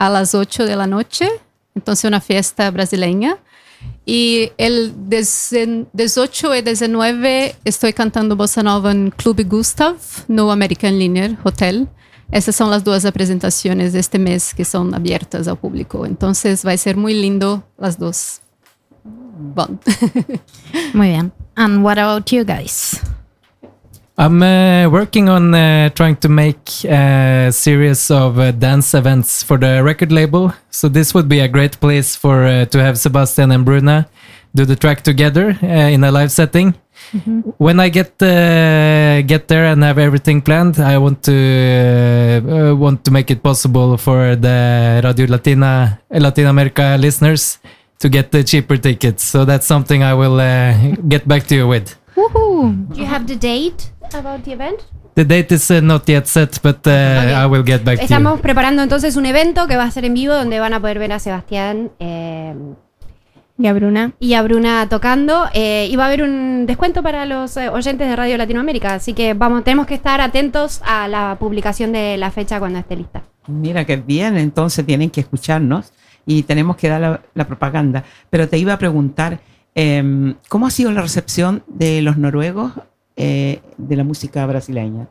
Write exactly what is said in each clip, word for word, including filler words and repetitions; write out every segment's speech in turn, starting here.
a las ocho de la noche, entonces una fiesta brasileña. Y el dieciocho y diecinueve estoy cantando bossa nova en Club Gustav, no American Linear Hotel. Esas son las dos presentaciones de este mes que son abiertas al público. Entonces va a ser muy lindo las dos. Bon. Muy bien. And what about you guys? I'm uh, working on uh, trying to make a series of uh, dance events for the record label. So this would be a great place for uh, to have Sebastian and Bruna do the track together uh, in a live setting. Mm-hmm. When I get uh, get there and have everything planned, I want to uh, uh, want to make it possible for the Radio Latina Latin America listeners to get the cheaper tickets. So that's something I will uh, get back to you with. Woohoo! Do you have the date about the event? The date is uh, not yet set, but uh, okay. I will get back to you. Estamos preparando entonces un evento que va a ser en vivo donde van a poder ver a Sebastián eh, y a Bruna y a Bruna tocando eh, y va a haber un descuento para los eh, oyentes de Radio Latinoamérica, así que vamos, tenemos que estar atentos a la publicación de la fecha cuando esté lista. Mira que bien, entonces tienen que escucharnos y tenemos que dar la, la propaganda. Pero te iba a preguntar, eh, ¿cómo ha sido la recepción de los noruegos eh, de la música brasileña?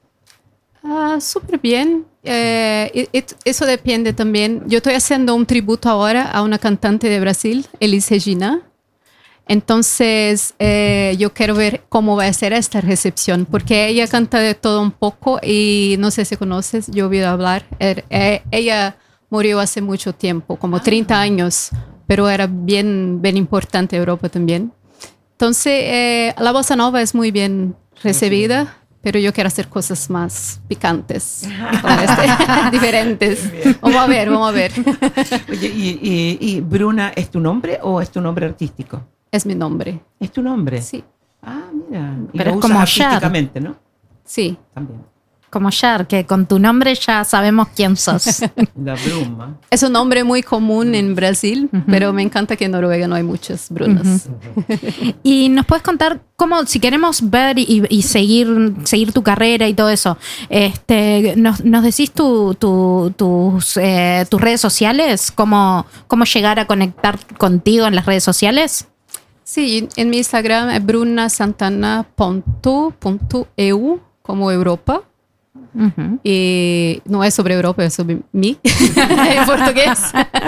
Ah, súper bien. Eh, it, eso depende también. Yo estoy haciendo un tributo ahora a una cantante de Brasil, Elis Regina. Entonces, eh, yo quiero ver cómo va a ser esta recepción, porque ella canta de todo un poco y no sé si conoces, yo he oído hablar. Er, eh, ella murió hace mucho tiempo, como treinta años, pero era bien, bien importante en Europa también. Entonces, eh, la bossa nova es muy bien recibida, pero yo quiero hacer cosas más picantes, este, diferentes. Vamos a ver, vamos a ver. Oye, y, y, ¿y Bruna es tu nombre o es tu nombre artístico? Es mi nombre. ¿Es tu nombre? Sí. Ah, mira. Y pero lo es usas como artísticamente, ¿no? Sí. También. Como Cher, que con tu nombre ya sabemos quién sos. La Bruma. Es un nombre muy común en Brasil, uh-huh. pero me encanta que en Noruega no hay muchas Brunas. Uh-huh. Y nos puedes contar cómo, si queremos ver y, y seguir, seguir tu carrera y todo eso, este, nos, nos decís tu, tu, tus, eh, tus redes sociales, cómo, cómo llegar a conectar contigo en las redes sociales. Sí, en mi Instagram es brunasantana punto e u, como Europa. Uh-huh. Y no es sobre Europa, es sobre mí en portugués.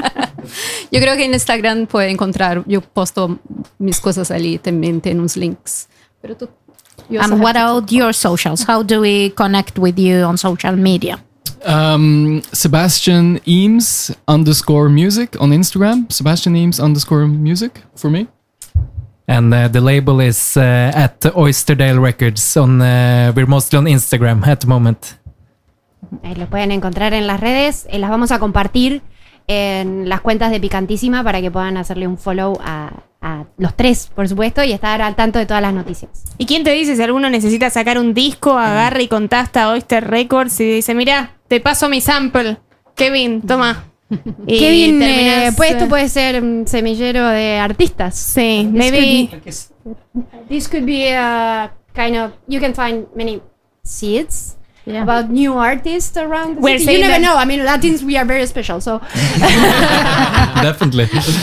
Yo creo que en Instagram puede encontrar, yo posto mis cosas allí también, tiene unos links. Pero tú, and what about your socials? How do we connect with you on social media? Um, Sebastian Eames underscore music on Instagram. Sebastian Eames underscore music for me. And uh, the label is uh, at Oysterdale Records. On, uh, we're mostly on Instagram at the moment. Ahí lo pueden encontrar en las redes. Eh, las vamos a compartir en las cuentas de Picantísima para que puedan hacerle un follow a, a los tres, por supuesto, y estar al tanto de todas las noticias. ¿Y quién te dice si alguno necesita sacar un disco, agarra y contacta a Oyster Records y dice, mira, te paso mi sample, Kevin, toma? Y Kevin, eh, pues esto puede ser un semillero de artistas. Sí, this maybe could be, this could be a kind of, you can find many seeds yeah. about new artists around the We're city. You never that. know. I mean, Latins, we are very special, so definitely.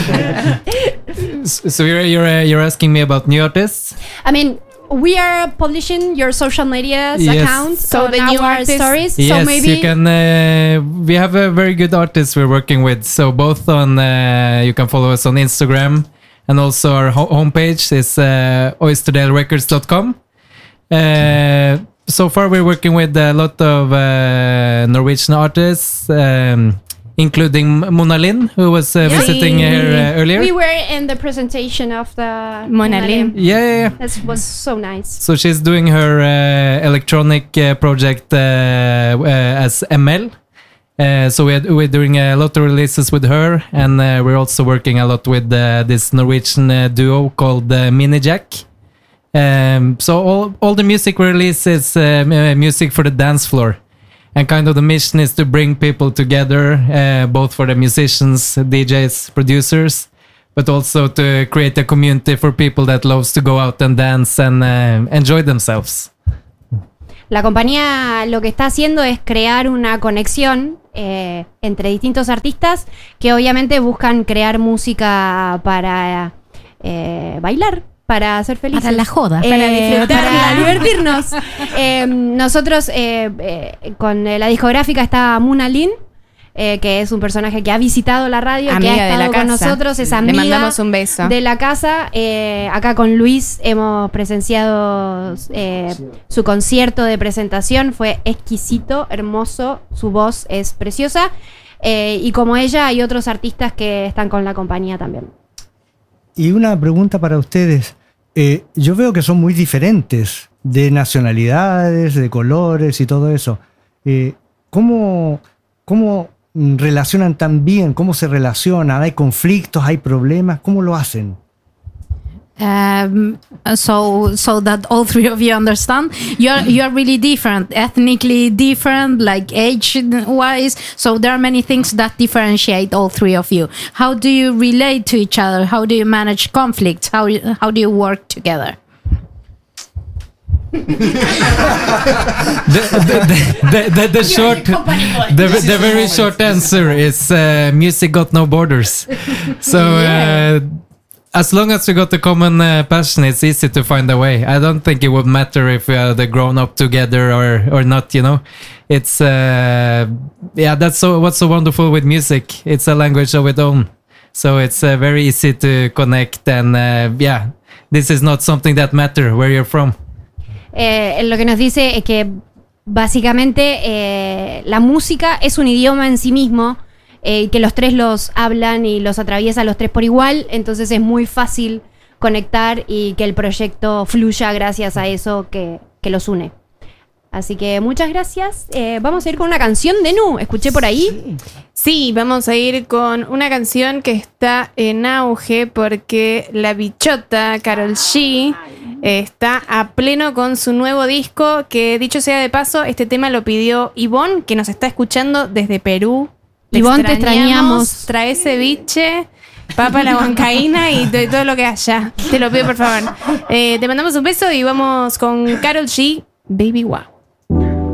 So you're you're uh, you're asking me about new artists? I mean, we are publishing your social media yes. accounts, so on the new our artists, stories. Yes, so maybe you can. Uh, we have a very good artists we're working with. So both on, uh, you can follow us on Instagram, and also our ho- homepage is uh, oysterdale records dot com. Uh, so far, we're working with a lot of uh, Norwegian artists. Um, Including Mona Lin, who was uh, yeah. visiting here uh, earlier. We were in the presentation of the Mona Lin. Yeah, yeah, yeah. That was so nice. So she's doing her uh, electronic uh, project uh, uh, as M L. Uh, so we're, we're doing a lot of releases with her, and uh, we're also working a lot with uh, this Norwegian uh, duo called uh, Mini Jack. Um, so all, all the music we release is uh, music for the dance floor. And kind of the mission is to bring people together, uh, both for the musicians, D Js, producers, but also to create a community for people that loves to go out and dance and uh, enjoy themselves. La compañía lo que está haciendo es crear una conexión eh, entre distintos artistas que obviamente buscan crear música para eh, bailar, para ser felices. Para la joda. Eh, Para disfrutar. para divertirnos. Eh, nosotros eh, eh, con la discográfica está Muna Lin, eh, que es un personaje que ha visitado la radio, Amiga que ha de estado la con casa. nosotros, es Le amiga mandamos un beso. de la casa. Eh, acá con Luis hemos presenciado eh, su concierto de presentación, fue exquisito, hermoso, su voz es preciosa. Eh, y como ella hay otros artistas que están con la compañía también. Y una pregunta para ustedes. Eh, yo veo que son muy diferentes de nacionalidades, de colores y todo eso. Eh, ¿Cómo, cómo relacionan tan bien? ¿Cómo se relacionan? ¿Hay conflictos? ¿Hay problemas? ¿Cómo lo hacen? Um, so so that all three of you understand, you're you're really different, ethnically different, like age wise, so there are many things that differentiate all three of you. How do you relate to each other? How do you manage conflicts? How how do you work together? the, the, the, the, the short, the, the very short answer is uh, music got no borders. So uh, as long as we got the common uh, passion, it's easy to find a way. I don't think it would matter if we had grown up together or or not. You know, it's uh, yeah, that's so what's so wonderful with music. It's a language of its own, so it's uh, very easy to connect. And uh, yeah, this is not something that matter where you're from. Eh, lo que nos dice es que básicamente eh, la música es un idioma en sí mismo, eh, que los tres los hablan y los atraviesa los tres por igual, entonces es muy fácil conectar y que el proyecto fluya gracias a eso que, que los une. Así que muchas gracias. Eh, vamos a ir con una canción de Nu. Escuché por ahí. Sí, vamos a ir con una canción que está en auge porque la bichota Karol G está a pleno con su nuevo disco, que dicho sea de paso, este tema lo pidió Ivonne, que nos está escuchando desde Perú. Te Ivonne, te extrañamos. Trae ceviche, papa a la huancaína y de todo lo que haya. Te lo pido, por favor. Eh, te mandamos un beso y vamos con Karol G, Baby Wow.